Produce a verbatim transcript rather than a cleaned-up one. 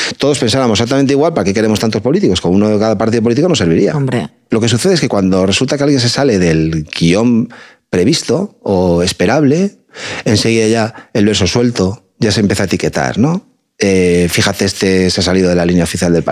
todos pensáramos exactamente igual, ¿para qué queremos tantos políticos? Con uno de cada partido político no serviría. Hombre. Lo que sucede es que cuando resulta que alguien se sale del guión previsto o esperable, enseguida ya el verso suelto ya se empieza a etiquetar, ¿no? Eh, fíjate, este se ha salido de la línea oficial del partido.